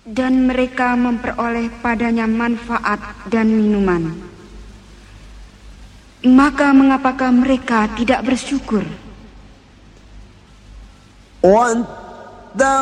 dan mereka memperoleh padanya manfaat dan minuman. Maka mengapakah mereka tidak bersyukur?